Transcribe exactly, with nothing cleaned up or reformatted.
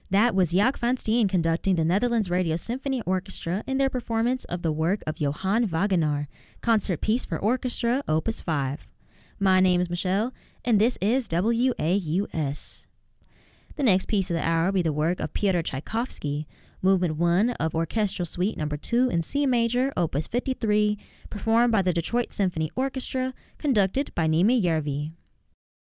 That was Jaak van Steen conducting the Netherlands Radio Symphony Orchestra in their performance of the work of Johann Wagenaar, Concert Piece for Orchestra, Opus five. My name is Michelle, and this is W A U S. The next piece of the hour will be the work of Pyotr Tchaikovsky, Movement one of Orchestral Suite Number two in C Major, Opus fifty-three, performed by the Detroit Symphony Orchestra, conducted by Nima Järvi.